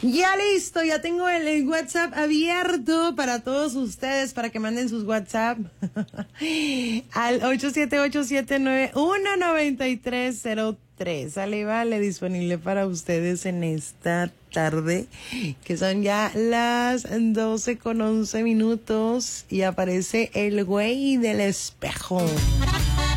Ya listo, ya tengo el WhatsApp abierto para todos ustedes, para que manden sus WhatsApp al 878-791-9303. Sale, vale, disponible para ustedes en esta tarde, que son ya las 12:11 y aparece el güey del espejo.